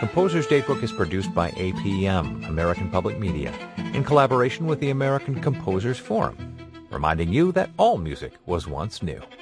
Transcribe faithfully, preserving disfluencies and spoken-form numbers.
Composer's Datebook is produced by A P M, American Public Media, in collaboration with the American Composers Forum, reminding you that all music was once new.